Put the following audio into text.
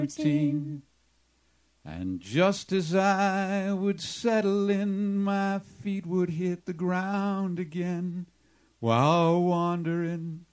routine. And just as I would settle in, my feet would hit the ground again while wandering